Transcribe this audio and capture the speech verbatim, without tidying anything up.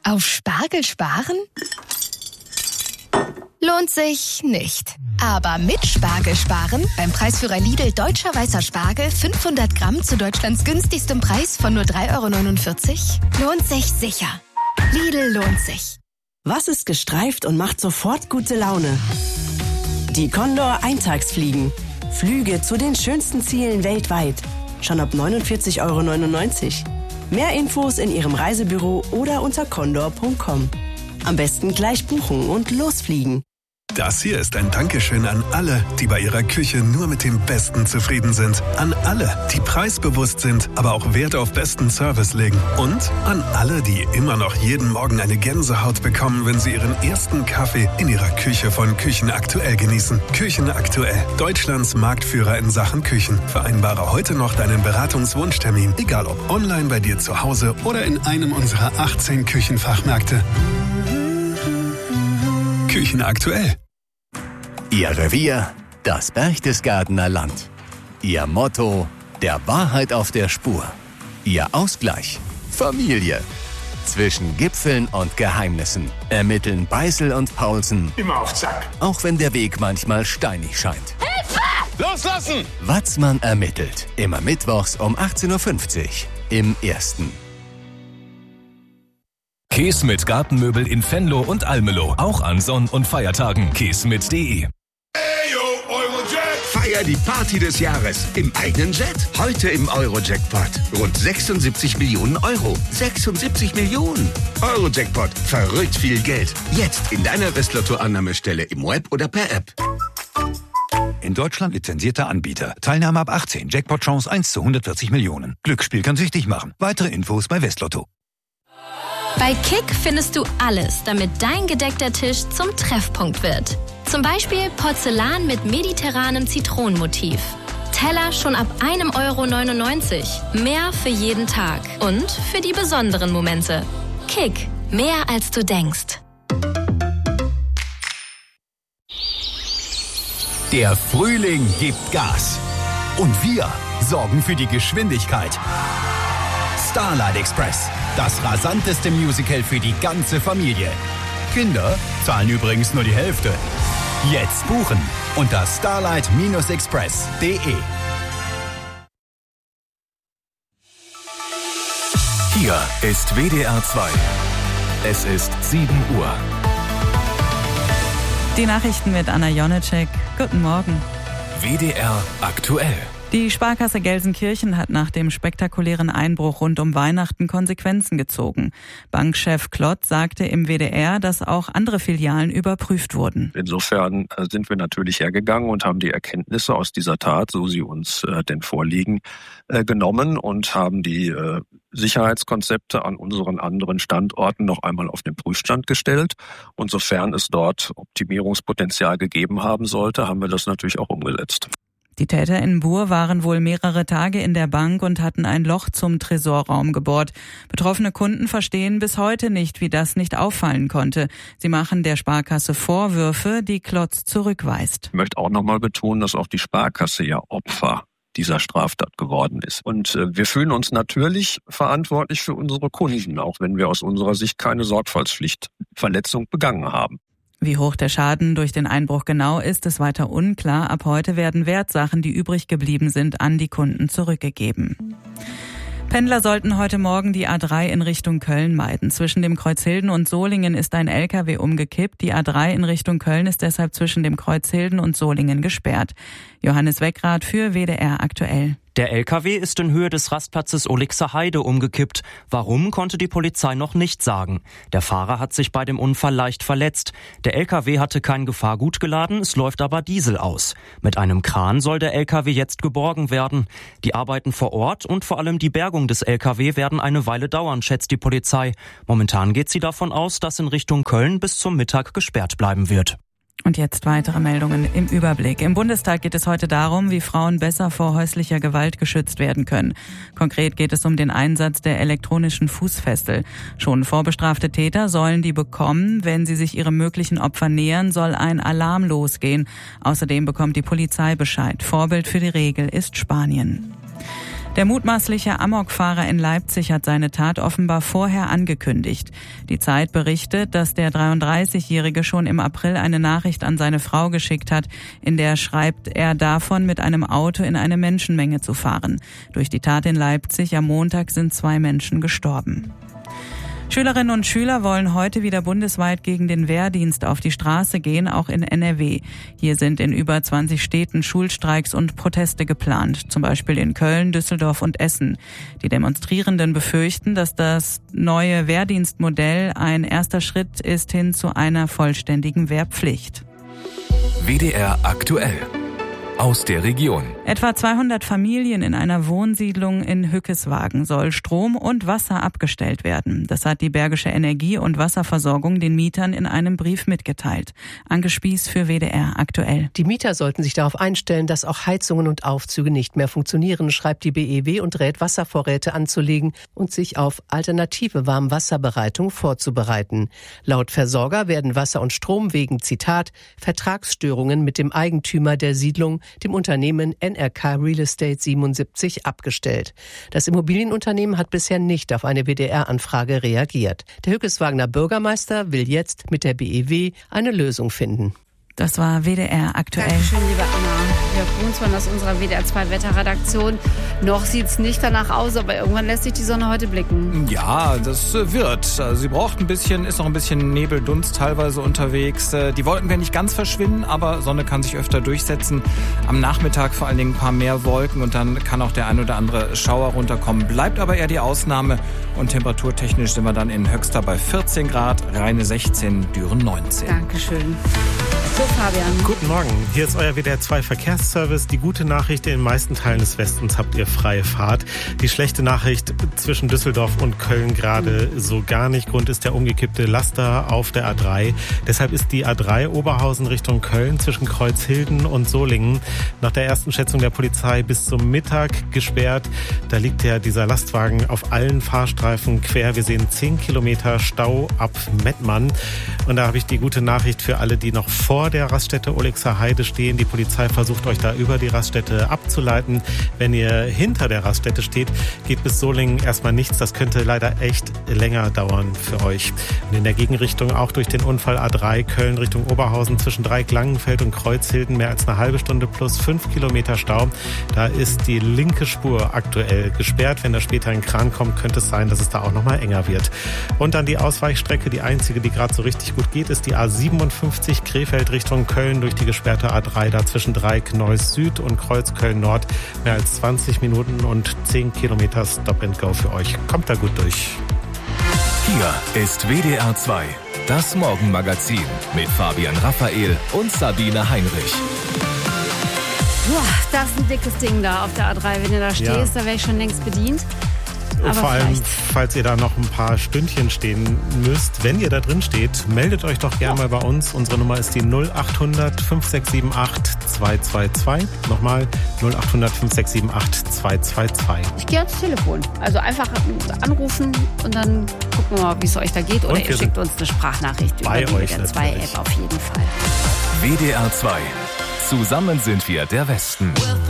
Auf Spargel sparen? Lohnt sich nicht. Aber mit Spargel sparen, beim Preisführer Lidl Deutscher Weißer Spargel fünfhundert Gramm zu Deutschlands günstigstem Preis von nur drei Euro neunundvierzig, lohnt sich sicher. Lidl lohnt sich. Was ist gestreift und macht sofort gute Laune? Die Condor Eintagsfliegen. Flüge zu den schönsten Zielen weltweit. Schon ab neunundvierzig Euro neunundneunzig. Mehr Infos in Ihrem Reisebüro oder unter condor punkt com. Am besten gleich buchen und losfliegen. Das hier ist ein Dankeschön an alle, die bei ihrer Küche nur mit dem Besten zufrieden sind. An alle, die preisbewusst sind, aber auch Wert auf besten Service legen. Und an alle, die immer noch jeden Morgen eine Gänsehaut bekommen, wenn sie ihren ersten Kaffee in ihrer Küche von Küchen aktuell genießen. Küchen aktuell, Deutschlands Marktführer in Sachen Küchen. Vereinbare heute noch deinen Beratungswunschtermin, egal ob online bei dir zu Hause oder in einem unserer achtzehn Küchenfachmärkte. Küchen aktuell. Ihr Revier, das Berchtesgadener Land. Ihr Motto, der Wahrheit auf der Spur. Ihr Ausgleich, Familie. Zwischen Gipfeln und Geheimnissen ermitteln Beißel und Paulsen. Immer auf Zack. Auch wenn der Weg manchmal steinig scheint. Hilfe! Loslassen! Watzmann ermittelt. Immer mittwochs um achtzehn Uhr fünfzig im Ersten. Käse mit Gartenmöbel in Venlo und Almelo. Auch an Sonn- und Feiertagen. käse mit punkt de. Feier die Party des Jahres im eigenen Jet. Heute im Euro-Jackpot. Rund sechsundsiebzig Millionen Euro. sechsundsiebzig Millionen. Euro-Jackpot. Verrückt viel Geld. Jetzt in deiner Westlotto-Annahmestelle im Web oder per App. In Deutschland lizenzierter Anbieter. Teilnahme ab achtzehn. Jackpot-Chance eins zu hundertvierzig Millionen. Glücksspiel kann süchtig machen. Weitere Infos bei Westlotto. Bei Kick findest du alles, damit dein gedeckter Tisch zum Treffpunkt wird. Zum Beispiel Porzellan mit mediterranem Zitronenmotiv. Teller schon ab einem Euro neunundneunzig. Mehr für jeden Tag und für die besonderen Momente. Kick, mehr als du denkst. Der Frühling gibt Gas. Und wir sorgen für die Geschwindigkeit. Starlight Express, das rasanteste Musical für die ganze Familie. Kinder zahlen übrigens nur die Hälfte. Jetzt buchen unter starlight express punkt de. Hier ist W D R zwei. Es ist sieben Uhr. Die Nachrichten mit Anna Jonecek. Guten Morgen. W D R aktuell. Die Sparkasse Gelsenkirchen hat nach dem spektakulären Einbruch rund um Weihnachten Konsequenzen gezogen. Bankchef Klott sagte im W D R, dass auch andere Filialen überprüft wurden. Insofern sind wir natürlich hergegangen und haben die Erkenntnisse aus dieser Tat, so sie uns äh, denn vorliegen, äh, genommen und haben die äh, Sicherheitskonzepte an unseren anderen Standorten noch einmal auf den Prüfstand gestellt. Und sofern es dort Optimierungspotenzial gegeben haben sollte, haben wir das natürlich auch umgesetzt. Die Täter in Buhr waren wohl mehrere Tage in der Bank und hatten ein Loch zum Tresorraum gebohrt. Betroffene Kunden verstehen bis heute nicht, wie das nicht auffallen konnte. Sie machen der Sparkasse Vorwürfe, die Klotz zurückweist. Ich möchte auch nochmal betonen, dass auch die Sparkasse ja Opfer dieser Straftat geworden ist. Und äh, wir fühlen uns natürlich verantwortlich für unsere Kunden, auch wenn wir aus unserer Sicht keine Sorgfaltspflichtverletzung begangen haben. Wie hoch der Schaden durch den Einbruch genau ist, ist weiter unklar. Ab heute werden Wertsachen, die übrig geblieben sind, an die Kunden zurückgegeben. Pendler sollten heute Morgen die A drei in Richtung Köln meiden. Zwischen dem Kreuzhilden und Solingen ist ein L K W umgekippt. Die A drei in Richtung Köln ist deshalb zwischen dem Kreuzhilden und Solingen gesperrt. Johannes Weckrath für W D R aktuell. Der L K W ist in Höhe des Rastplatzes Olixer Heide umgekippt. Warum, konnte die Polizei noch nicht sagen. Der Fahrer hat sich bei dem Unfall leicht verletzt. Der L K W hatte kein Gefahrgut geladen, es läuft aber Diesel aus. Mit einem Kran soll der L K W jetzt geborgen werden. Die Arbeiten vor Ort und vor allem die Bergung des L K W werden eine Weile dauern, schätzt die Polizei. Momentan geht sie davon aus, dass in Richtung Köln bis zum Mittag gesperrt bleiben wird. Und jetzt weitere Meldungen im Überblick. Im Bundestag geht es heute darum, wie Frauen besser vor häuslicher Gewalt geschützt werden können. Konkret geht es um den Einsatz der elektronischen Fußfessel. Schon vorbestrafte Täter sollen die bekommen. Wenn sie sich ihrem möglichen Opfer nähern, soll ein Alarm losgehen. Außerdem bekommt die Polizei Bescheid. Vorbild für die Regel ist Spanien. Der mutmaßliche Amokfahrer in Leipzig hat seine Tat offenbar vorher angekündigt. Die Zeit berichtet, dass der dreiunddreißigjährige schon im April eine Nachricht an seine Frau geschickt hat, in der schreibt er davon, mit einem Auto in eine Menschenmenge zu fahren. Durch die Tat in Leipzig am Montag sind zwei Menschen gestorben. Schülerinnen und Schüler wollen heute wieder bundesweit gegen den Wehrdienst auf die Straße gehen, auch in N R W. Hier sind in über zwanzig Städten Schulstreiks und Proteste geplant, zum Beispiel in Köln, Düsseldorf und Essen. Die Demonstrierenden befürchten, dass das neue Wehrdienstmodell ein erster Schritt ist hin zu einer vollständigen Wehrpflicht. W D R aktuell. Aus der Region. Etwa zweihundert Familien in einer Wohnsiedlung in Hückeswagen soll Strom und Wasser abgestellt werden. Das hat die Bergische Energie- und Wasserversorgung den Mietern in einem Brief mitgeteilt. Anke Spieß für W D R aktuell. Die Mieter sollten sich darauf einstellen, dass auch Heizungen und Aufzüge nicht mehr funktionieren, schreibt die B E W und rät, Wasservorräte anzulegen und sich auf alternative Warmwasserbereitung vorzubereiten. Laut Versorger werden Wasser und Strom wegen, Zitat, Vertragsstörungen mit dem Eigentümer der Siedlung, dem Unternehmen N R K Real Estate siebenundsiebzig, abgestellt. Das Immobilienunternehmen hat bisher nicht auf eine W D R-Anfrage reagiert. Der Hückeswagener Bürgermeister will jetzt mit der B E W eine Lösung finden. Das war W D R aktuell. Dankeschön, liebe Anna. Jörg Brunsmann aus unserer W D R zwei Wetterredaktion. Noch sieht's nicht danach aus, aber irgendwann lässt sich die Sonne heute blicken. Ja, das wird. Also sie braucht ein bisschen, ist noch ein bisschen Nebeldunst teilweise unterwegs. Die Wolken werden nicht ganz verschwinden, aber Sonne kann sich öfter durchsetzen. Am Nachmittag vor allen Dingen ein paar mehr Wolken und dann kann auch der ein oder andere Schauer runterkommen. Bleibt aber eher die Ausnahme und temperaturtechnisch sind wir dann in Höxter bei vierzehn Grad, Rheine sechzehn, Düren neunzehn. Dankeschön. So, Fabian. Guten Morgen, hier ist euer W D R zwei Verkehrsservice. Die gute Nachricht, in den meisten Teilen des Westens habt ihr freie Fahrt. Die schlechte Nachricht, zwischen Düsseldorf und Köln gerade so gar nicht. Grund ist der umgekippte Laster auf der A drei. Deshalb ist die A drei Oberhausen Richtung Köln zwischen Kreuzhilden und Solingen nach der ersten Schätzung der Polizei bis zum Mittag gesperrt. Da liegt ja dieser Lastwagen auf allen Fahrstreifen quer. Wir sehen zehn Kilometer Stau ab Mettmann. Und da habe ich die gute Nachricht für alle, die noch vor der Raststätte Olixer Heide stehen. Die Polizei versucht euch da über die Raststätte abzuleiten. Wenn ihr hinter der Raststätte steht, geht bis Solingen erstmal nichts. Das könnte leider echt länger dauern für euch. Und in der Gegenrichtung auch durch den Unfall A drei Köln Richtung Oberhausen zwischen Dreieck-Langenfeld und Kreuzhilden mehr als eine halbe Stunde plus fünf Kilometer Stau. Da ist die linke Spur aktuell gesperrt. Wenn da später ein Kran kommt, könnte es sein, dass es da auch nochmal enger wird. Und dann die Ausweichstrecke, die einzige, die gerade so richtig gut geht, ist die A siebenundfünfzig Krefeld Richtung Köln durch die gesperrte A drei, da zwischen Dreieck Neuss Süd und Kreuz Köln Nord. Mehr als zwanzig Minuten und zehn Kilometer Stop and Go für euch. Kommt da gut durch. Hier ist W D R zwei, das Morgenmagazin mit Fabian Raphael und Sabine Heinrich. Boah, das ist ein dickes Ding da auf der A drei. Wenn ihr da stehst, ja, da wäre ich schon längst bedient. Aber vor allem, vielleicht, falls ihr da noch ein paar Stündchen stehen müsst, wenn ihr da drin steht, meldet euch doch gerne mal bei uns. Unsere Nummer ist die null acht hundert fünf sechs sieben acht zwei zwei zwei. Nochmal null acht hundert fünf sechs sieben acht zwei zwei zwei. ich gehe ans Telefon. Also einfach anrufen und dann gucken wir mal, wie es euch da geht. Oder ihr schickt uns eine Sprachnachricht über die W D R zwei App auf jeden Fall. W D R zwei. Zusammen sind wir der Westen.